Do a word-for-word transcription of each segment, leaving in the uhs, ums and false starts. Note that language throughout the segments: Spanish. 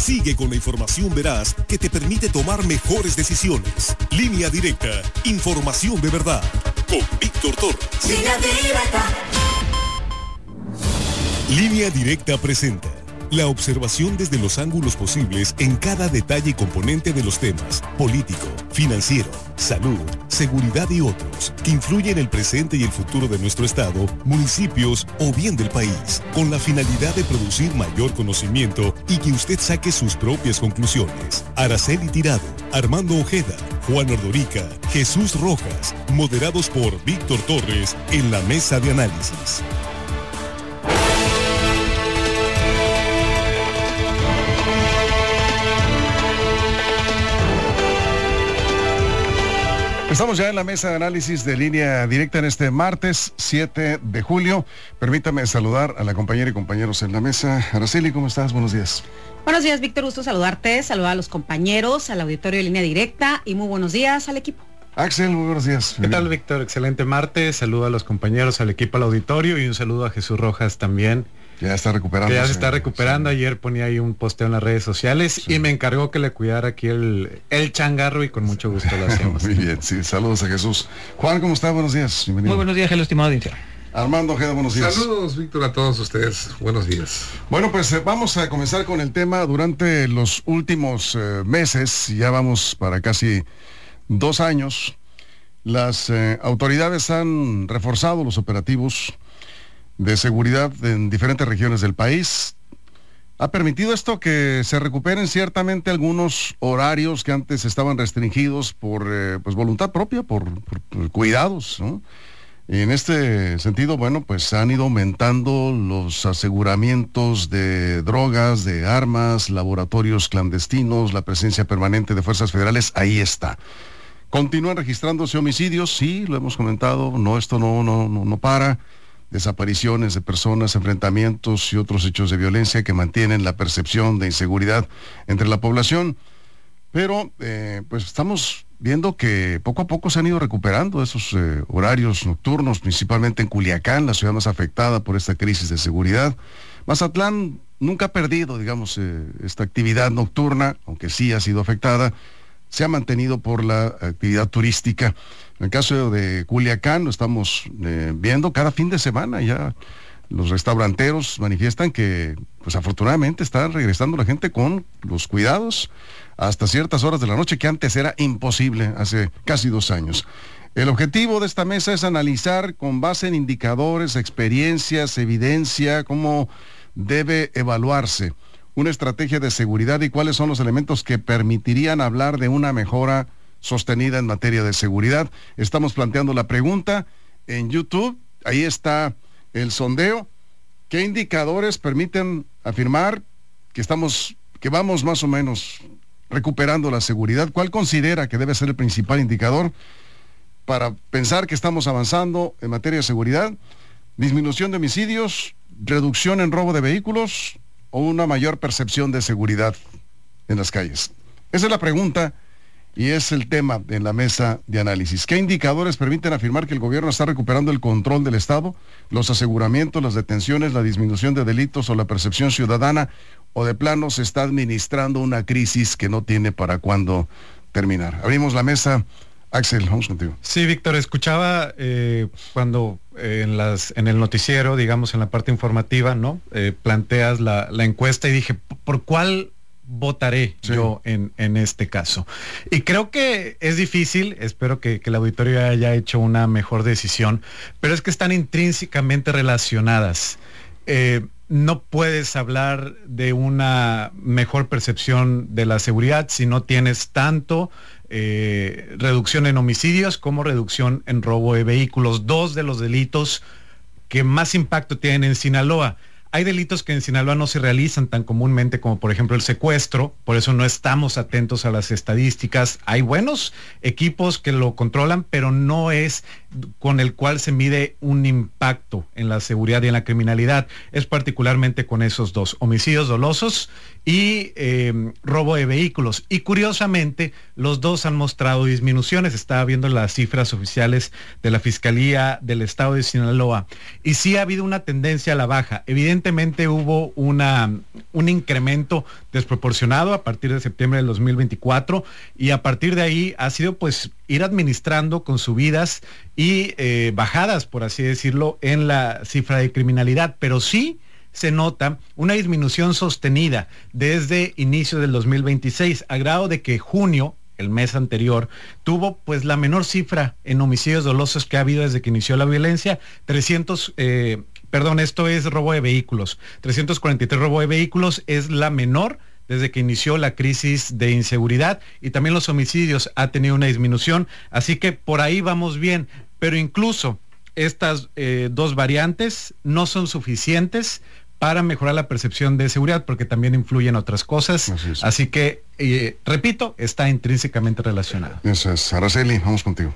Sigue con la información veraz que te permite tomar mejores decisiones. Línea Directa, información de verdad. Con Víctor Torres. Línea Directa. Línea Directa presenta la observación desde los ángulos posibles en cada detalle y componente de los temas político, financiero, salud, seguridad y otros que influyen en el presente y el futuro de nuestro estado, municipios o bien del país, con la finalidad de producir mayor conocimiento y que usted saque sus propias conclusiones. Araceli Tirado, Armando Ojeda, Juan Ordorica, Jesús Rojas, moderados por Víctor Torres en la mesa de análisis. Estamos ya en la mesa de análisis de Línea Directa en este martes siete de julio. Permítame saludar a la compañera y compañeros en la mesa. Araceli, ¿cómo estás? Buenos días. Buenos días, Víctor. Gusto saludarte, saludar a los compañeros, al auditorio de Línea Directa y muy buenos días al equipo. Axel, muy buenos días. ¿Qué tal, Víctor? Excelente martes. Saludo a los compañeros, al equipo, al auditorio y un saludo a Jesús Rojas también. Ya está recuperando. Que ya se está recuperando. Sí. Ayer ponía ahí un posteo en las redes sociales sí. y me encargó que le cuidara aquí el, el changarro y con mucho gusto lo hacemos. Muy bien, sí. Saludos a Jesús. Juan, ¿cómo está? Buenos días. Bienvenido. Muy buenos días, hello, estimado audiencia. Armando Ojeda, buenos días. Saludos, Víctor, a todos ustedes. Buenos días. Bueno, pues eh, vamos a comenzar con el tema. Durante los últimos eh, meses, ya vamos para casi dos años, las eh, autoridades han reforzado los operativos de seguridad en diferentes regiones del país. Ha permitido esto que se recuperen ciertamente algunos horarios que antes estaban restringidos por eh, pues voluntad propia, por, por, por cuidados, ¿no? Y en este sentido, bueno, pues han ido aumentando los aseguramientos de drogas, de armas, laboratorios clandestinos, la presencia permanente de fuerzas federales, ahí está. Continúan registrándose homicidios, sí, lo hemos comentado, no, esto no, no, no, no para. Desapariciones de personas, enfrentamientos y otros hechos de violencia que mantienen la percepción de inseguridad entre la población. Pero eh, pues estamos viendo que poco a poco se han ido recuperando esos eh, horarios nocturnos, principalmente en Culiacán, la ciudad más afectada por esta crisis de seguridad. Mazatlán nunca ha perdido, digamos, eh, esta actividad nocturna, aunque sí ha sido afectada, se ha mantenido por la actividad turística. En el caso de Culiacán lo estamos eh, viendo cada fin de semana, ya los restauranteros manifiestan que pues afortunadamente está regresando la gente con los cuidados hasta ciertas horas de la noche, que antes era imposible hace casi dos años. El objetivo de esta mesa es analizar con base en indicadores, experiencias, evidencia, cómo debe evaluarse una estrategia de seguridad y cuáles son los elementos que permitirían hablar de una mejora sostenida en materia de seguridad. Estamos planteando la pregunta en YouTube, ahí está el sondeo. ¿Qué indicadores permiten afirmar que estamos, que vamos más o menos recuperando la seguridad? ¿Cuál considera que debe ser el principal indicador para pensar que estamos avanzando en materia de seguridad? ¿Disminución de homicidios, reducción en robo de vehículos o una mayor percepción de seguridad en las calles? Esa es la pregunta y es el tema en la mesa de análisis. ¿Qué indicadores permiten afirmar que el gobierno está recuperando el control del Estado? ¿Los aseguramientos, las detenciones, la disminución de delitos o la percepción ciudadana? ¿O de plano se está administrando una crisis que no tiene para cuándo terminar? Abrimos la mesa. Axel, vamos contigo. Sí, Víctor, escuchaba eh, cuando eh, en las en el noticiero, digamos en la parte informativa, ¿no? Eh, planteas la, la encuesta y dije, ¿por cuál votaré sí. yo en, en este caso? Y creo que es difícil, espero que, que el auditorio haya hecho una mejor decisión, pero es que están intrínsecamente relacionadas. Eh, no puedes hablar de una mejor percepción de la seguridad si no tienes tanto eh, reducción en homicidios como reducción en robo de vehículos, dos de los delitos que más impacto tienen en Sinaloa. Hay delitos que en Sinaloa no se realizan tan comúnmente como por ejemplo el secuestro, por eso no estamos atentos a las estadísticas. Hay buenos equipos que lo controlan, pero no es con el cual se mide un impacto en la seguridad y en la criminalidad. Es particularmente con esos dos, homicidios dolosos y eh, robo de vehículos. Y curiosamente, los dos han mostrado disminuciones. Estaba viendo las cifras oficiales de la Fiscalía del Estado de Sinaloa. Y sí ha habido una tendencia a la baja. Evidentemente, evidentemente hubo una, un incremento desproporcionado a partir de septiembre del dos mil veinticuatro, y a partir de ahí ha sido pues ir administrando con subidas y eh, bajadas, por así decirlo, en la cifra de criminalidad, pero sí se nota una disminución sostenida desde inicio del dos mil veintiséis, a grado de que junio, el mes anterior, tuvo pues la menor cifra en homicidios dolosos que ha habido desde que inició la violencia, trescientos, eh, perdón, esto es robo de vehículos, trescientos cuarenta y tres robo de vehículos, es la menor desde que inició la crisis de inseguridad, y también los homicidios ha tenido una disminución, así que por ahí vamos bien, pero incluso estas eh, dos variantes no son suficientes para mejorar la percepción de seguridad, porque también influyen otras cosas. Así, es. Así que, eh, repito, está intrínsecamente relacionado. Eso es. Araceli, vamos contigo.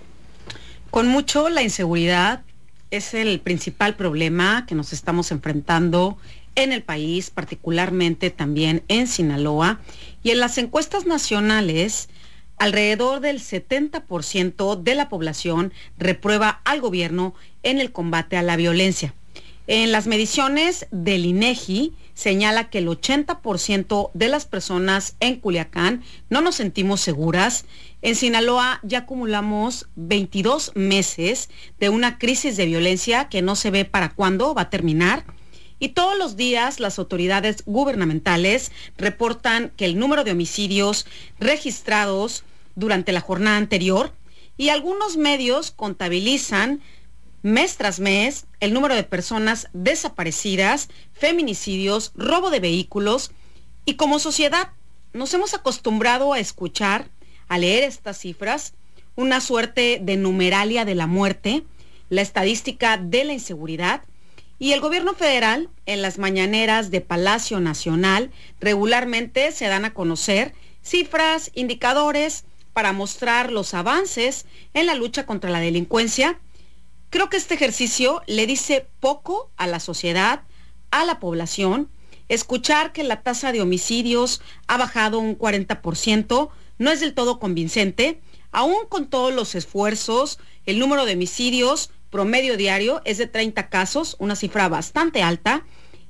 Con mucho, la inseguridad es el principal problema que nos estamos enfrentando en el país, particularmente también en Sinaloa. Y en las encuestas nacionales, alrededor del setenta por ciento de la población reprueba al gobierno en el combate a la violencia. En las mediciones del INEGI señala que el ochenta por ciento de las personas en Culiacán no nos sentimos seguras. En Sinaloa ya acumulamos veintidós meses de una crisis de violencia que no se ve para cuándo va a terminar. Y todos los días las autoridades gubernamentales reportan que el número de homicidios registrados durante la jornada anterior, y algunos medios contabilizan mes tras mes el número de personas desaparecidas, feminicidios, robo de vehículos, y como sociedad nos hemos acostumbrado a escuchar, a leer estas cifras, una suerte de numeralia de la muerte, la estadística de la inseguridad, y el gobierno federal en las mañaneras de Palacio Nacional regularmente se dan a conocer cifras, indicadores para mostrar los avances en la lucha contra la delincuencia. Creo que este ejercicio le dice poco a la sociedad, a la población. Escuchar que la tasa de homicidios ha bajado un cuarenta por ciento no es del todo convincente. Aún con todos los esfuerzos, el número de homicidios promedio diario es de treinta casos, una cifra bastante alta.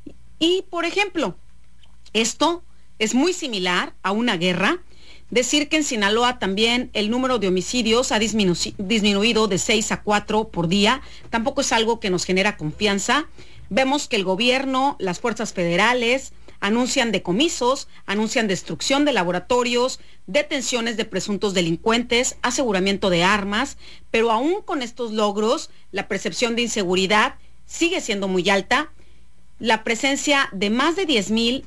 Y, por ejemplo, esto es muy similar a una guerra. Decir que en Sinaloa también el número de homicidios ha disminu disminuido de seis a cuatro por día, tampoco es algo que nos genera confianza. Vemos que el gobierno, las fuerzas federales, anuncian decomisos, anuncian destrucción de laboratorios, detenciones de presuntos delincuentes, aseguramiento de armas, pero aún con estos logros, la percepción de inseguridad sigue siendo muy alta. La presencia de más de diez mil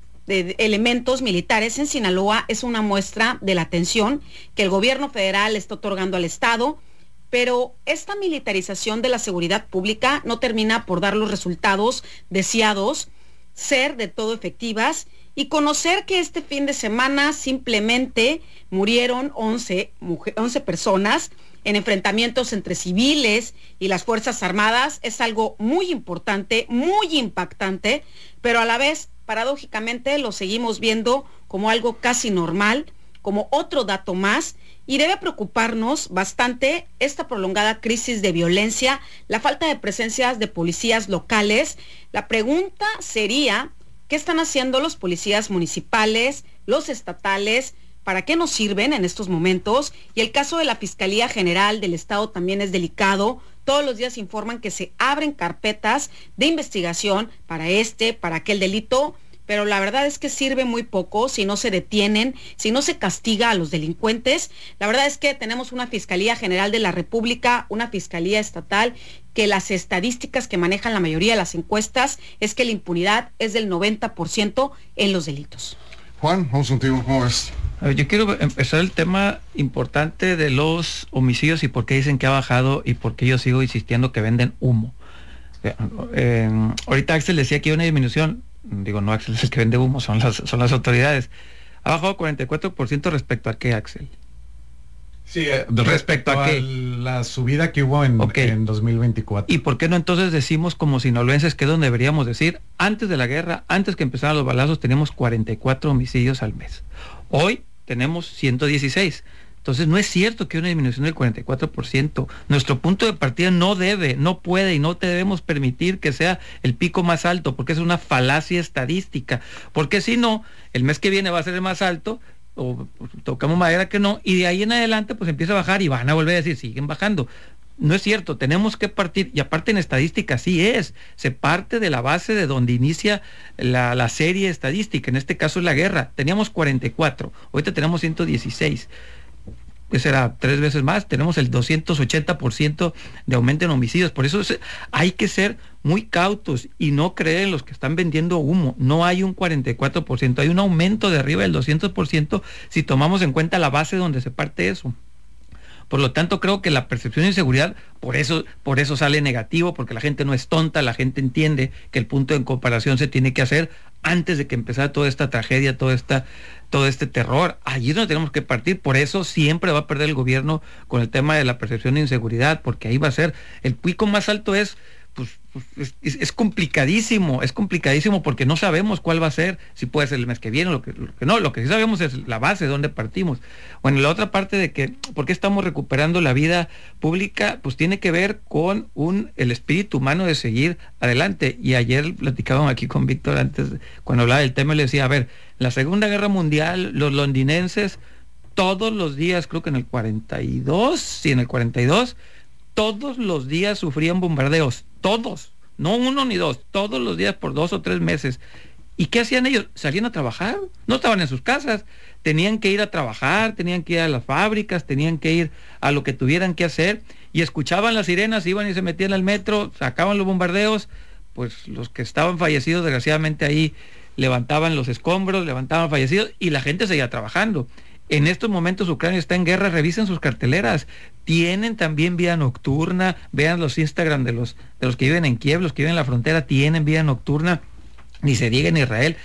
de elementos militares en Sinaloa es una muestra de la atención que el gobierno federal está otorgando al Estado, pero esta militarización de la seguridad pública no termina por dar los resultados deseados, ser de todo efectivas, y conocer que este fin de semana simplemente murieron once, once personas en enfrentamientos entre civiles y las Fuerzas Armadas es algo muy importante, muy impactante, pero a la vez, paradójicamente, lo seguimos viendo como algo casi normal, como otro dato más, y debe preocuparnos bastante esta prolongada crisis de violencia, la falta de presencias de policías locales. La pregunta sería, ¿qué están haciendo los policías municipales, los estatales? ¿Para qué nos sirven en estos momentos? Y el caso de la Fiscalía General del Estado también es delicado. Todos los días informan que se abren carpetas de investigación para este, para aquel delito, pero la verdad es que sirve muy poco si no se detienen, si no se castiga a los delincuentes. La verdad es que tenemos una Fiscalía General de la República, una Fiscalía Estatal, que las estadísticas que manejan la mayoría de las encuestas es que la impunidad es del noventa por ciento en los delitos. Juan, vamos contigo, ¿cómo ves? Yo quiero empezar el tema importante de los homicidios y por qué dicen que ha bajado y por qué yo sigo insistiendo que venden humo. Eh, eh, ahorita Axel decía que hay una disminución, digo, no Axel es el que vende humo, son las, son las autoridades. Ha bajado cuarenta y cuatro por ciento respecto a qué, Axel. Sí, eh, respecto, respecto a, a qué? la subida que hubo en, okay. en dos mil veinticuatro. ¿Y por qué no entonces decimos como sinaloenses, que es donde deberíamos decir, antes de la guerra, antes que empezaran los balazos, teníamos cuarenta y cuatro homicidios al mes? Hoy tenemos ciento dieciséis. Entonces no es cierto que hay una disminución del cuarenta y cuatro por ciento. Nuestro punto de partida no debe, no puede y no te debemos permitir que sea el pico más alto, porque es una falacia estadística. Porque si no, el mes que viene va a ser el más alto, o tocamos madera que no, y de ahí en adelante pues empieza a bajar y van a volver a decir, siguen bajando. No es cierto, tenemos que partir, y aparte en estadística sí es, se parte de la base de donde inicia la, la serie estadística, en este caso es la guerra. Teníamos cuarenta y cuatro, ahorita tenemos ciento dieciséis. Que será tres veces más, tenemos el doscientos ochenta por ciento de aumento en homicidios. Por eso es, hay que ser muy cautos y no creer en los que están vendiendo humo. No hay un cuarenta y cuatro por ciento, hay un aumento de arriba del doscientos por ciento si tomamos en cuenta la base donde se parte eso. Por lo tanto, creo que la percepción de inseguridad, por eso, por eso sale negativo, porque la gente no es tonta, la gente entiende que el punto de comparación se tiene que hacer antes de que empezara toda esta tragedia, toda esta, todo este terror. Allí es donde tenemos que partir. Por eso siempre va a perder el gobierno con el tema de la percepción de inseguridad, porque ahí va a ser, el pico más alto es, pues, pues es, es complicadísimo, es complicadísimo porque no sabemos cuál va a ser, si puede ser el mes que viene, lo que, lo que no, lo que sí sabemos es la base de donde partimos. Bueno, la otra parte de que, ¿por qué estamos recuperando la vida pública? Pues tiene que ver con un, el espíritu humano de seguir adelante. Y ayer platicábamos aquí con Víctor antes, cuando hablaba del tema, le decía, a ver, la Segunda Guerra Mundial, los londinenses, todos los días, creo que en el cuarenta y dos, sí, en el cuarenta y dos, todos los días sufrían bombardeos, todos, no uno ni dos, todos los días por dos o tres meses. ¿Y qué hacían ellos? Salían a trabajar, no estaban en sus casas, tenían que ir a trabajar, tenían que ir a las fábricas, tenían que ir a lo que tuvieran que hacer, y escuchaban las sirenas, iban y se metían al metro, sacaban los bombardeos, pues los que estaban fallecidos, desgraciadamente ahí levantaban los escombros, levantaban fallecidos, y la gente seguía trabajando. En estos momentos Ucrania está en guerra, revisen sus carteleras, tienen también vida nocturna, vean los Instagram de los, de los que viven en Kiev, los que viven en la frontera, tienen vida nocturna, ni se diga en Israel.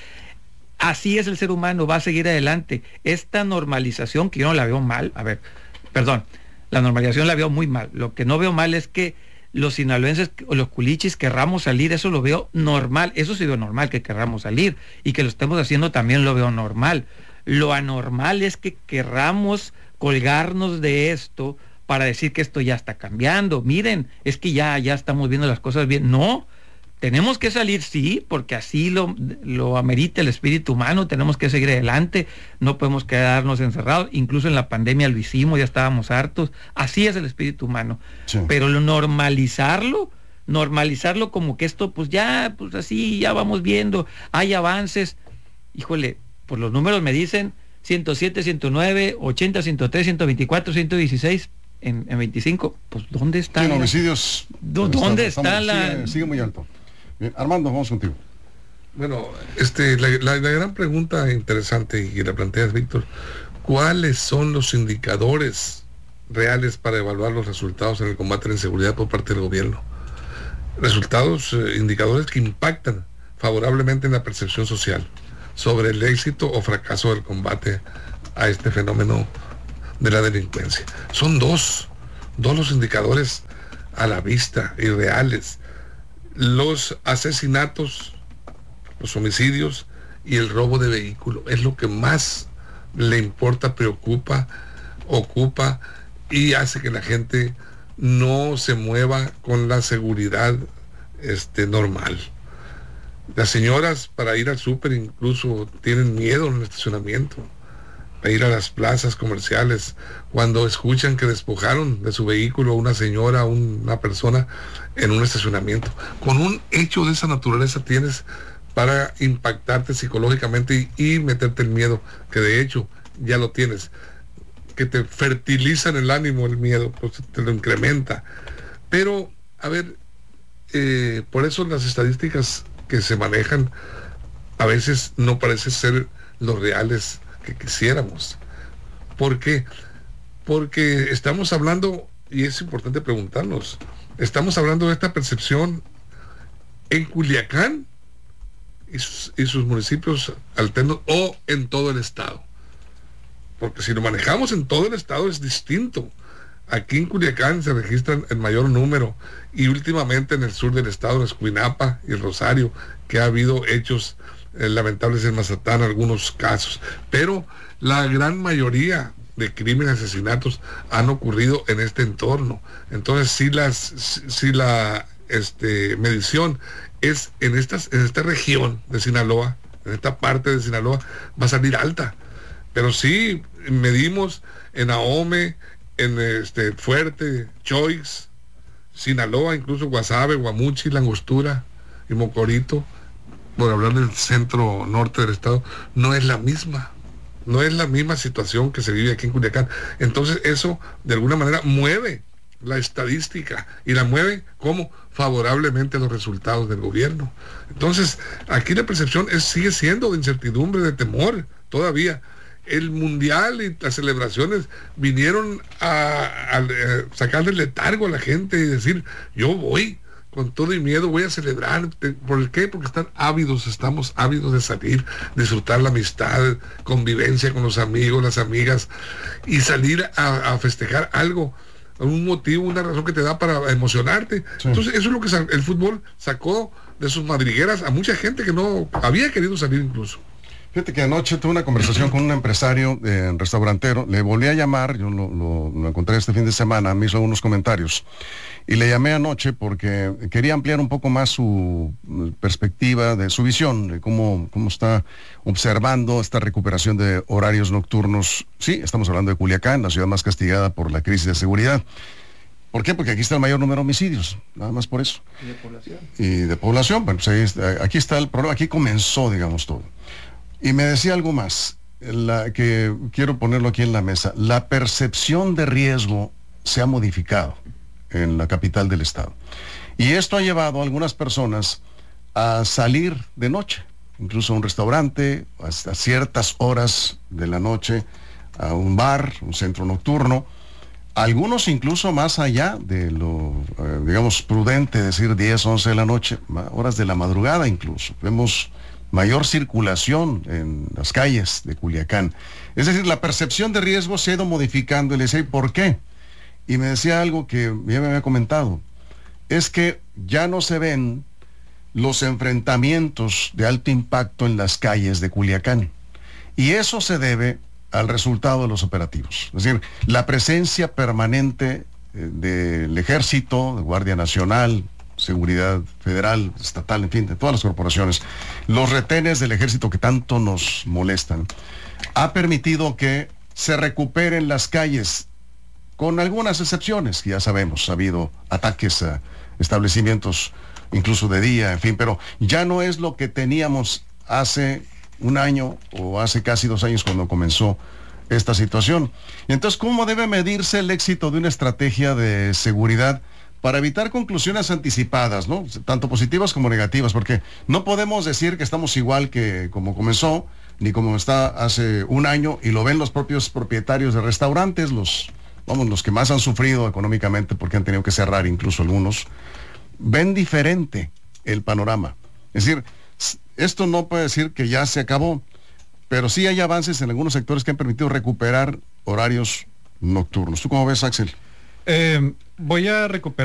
Así es el ser humano, va a seguir adelante. Esta normalización, que yo no la veo mal, a ver, perdón, la normalización la veo muy mal, lo que no veo mal es que los sinaloenses o los culichis querramos salir, eso lo veo normal, eso sí veo normal que querramos salir, y que lo estemos haciendo también lo veo normal. Lo anormal es que querramos colgarnos de esto para decir que esto ya está cambiando. Miren, es que ya, ya estamos viendo las cosas bien. No, tenemos que salir, sí, porque así lo, lo amerita el espíritu humano, tenemos que seguir adelante, no podemos quedarnos encerrados, incluso en la pandemia lo hicimos, ya estábamos hartos, así es el espíritu humano. Sí. Pero lo normalizarlo, normalizarlo como que esto, pues ya, pues así, ya vamos viendo, hay avances, híjole, pues los números me dicen ciento siete, ciento nueve, ochenta, ciento tres, ciento veinticuatro, ciento dieciséis en, en veinticinco. Pues ¿dónde está? En homicidios. ¿Dónde está, está la...? Sigue, sigue muy alto. Bien, Armando, vamos contigo. Bueno, este, la, la, la gran pregunta interesante y la planteas, Víctor, ¿cuáles son los indicadores reales para evaluar los resultados en el combate a la inseguridad por parte del gobierno? Resultados, eh, indicadores que impactan favorablemente en la percepción social sobre el éxito o fracaso del combate a este fenómeno de la delincuencia. Son dos, dos los indicadores a la vista y reales: los asesinatos, los homicidios y el robo de vehículo. Es lo que más le importa, preocupa, ocupa y hace que la gente no se mueva con la seguridad este, normal. Las señoras para ir al súper incluso tienen miedo en el estacionamiento, para ir a las plazas comerciales, cuando escuchan que despojaron de su vehículo a una señora, a una persona en un estacionamiento. Con un hecho de esa naturaleza tienes para impactarte psicológicamente y, y meterte el miedo, que de hecho ya lo tienes, que te fertilizan el ánimo, el miedo, pues te lo incrementa. Pero, a ver, eh, por eso las estadísticas que se manejan a veces no parecen ser los reales que quisiéramos. ¿Por qué? Porque estamos hablando, y es importante preguntarnos, estamos hablando de esta percepción en Culiacán y sus, y sus municipios alternos, o en todo el estado. Porque si lo manejamos en todo el estado es distinto. Aquí en Culiacán se registran el mayor número, y últimamente en el sur del estado, en Escuinapa y el Rosario, que ha habido hechos eh, lamentables en Mazatlán, algunos casos. Pero la gran mayoría de crímenes, asesinatos han ocurrido en este entorno. Entonces, si las, si la este, medición es en estas, en esta región de Sinaloa, en esta parte de Sinaloa, va a salir alta. Pero sí medimos en Ahome, en este Fuerte, Choix, Sinaloa, incluso Guasave, Guamuchi, La Angostura y Mocorito, por hablar del centro norte del estado, no es la misma. No es la misma situación que se vive aquí en Culiacán. Entonces eso de alguna manera mueve la estadística y la mueve como favorablemente a los resultados del gobierno. Entonces aquí la percepción es, sigue siendo de incertidumbre, de temor todavía. El mundial y las celebraciones vinieron a, a, a sacar del letargo a la gente y decir, yo voy con todo y miedo, voy a celebrar. ¿Por qué? Porque están ávidos, estamos ávidos de salir, disfrutar la amistad, convivencia con los amigos, las amigas, y salir a, a festejar algo, un motivo, una razón que te da para emocionarte. Sí. Entonces eso es lo que el fútbol sacó de sus madrigueras a mucha gente que no había querido salir incluso. Fíjate que anoche tuve una conversación con un empresario eh, restaurantero, le volví a llamar, yo lo, lo, lo encontré este fin de semana, me hizo algunos comentarios, y le llamé anoche porque quería ampliar un poco más su perspectiva, de su visión, de cómo, cómo está observando esta recuperación de horarios nocturnos. Sí, estamos hablando de Culiacán, la ciudad más castigada por la crisis de seguridad. ¿Por qué? Porque aquí está el mayor número de homicidios, nada más por eso. ¿Y de población? Y de población, bueno, pues ahí está, aquí está el problema, aquí comenzó, digamos, todo. Y me decía algo más, la, que quiero ponerlo aquí en la mesa. La percepción de riesgo se ha modificado en la capital del estado. Y esto ha llevado a algunas personas a salir de noche, incluso a un restaurante, hasta ciertas horas de la noche, a un bar, un centro nocturno. Algunos incluso más allá de lo, eh, digamos, prudente, decir diez, once de la noche, horas de la madrugada incluso. Vemos mayor circulación en las calles de Culiacán. Es decir, la percepción de riesgo se ha ido modificando. Y le decía, ¿por qué? Y me decía algo que ya me había comentado. Es que ya no se ven los enfrentamientos de alto impacto en las calles de Culiacán. Y eso se debe al resultado de los operativos. Es decir, la presencia permanente eh, del Ejército, de Guardia Nacional, Seguridad Federal, Estatal, en fin, de todas las corporaciones, los retenes del ejército que tanto nos molestan, ha permitido que se recuperen las calles, con algunas excepciones, que ya sabemos, ha habido ataques a establecimientos incluso de día, en fin, pero ya no es lo que teníamos hace un año o hace casi dos años cuando comenzó esta situación. Y entonces, ¿cómo debe medirse el éxito de una estrategia de seguridad para evitar conclusiones anticipadas, ¿no? Tanto positivas como negativas, porque no podemos decir que estamos igual que como comenzó, ni como está hace un año, y lo ven los propios propietarios de restaurantes, los, vamos, los que más han sufrido económicamente porque han tenido que cerrar incluso algunos, ven diferente el panorama. Es decir, esto no puede decir que ya se acabó, pero sí hay avances en algunos sectores que han permitido recuperar horarios nocturnos. ¿Tú cómo ves, Axel? Eh, voy a recuperar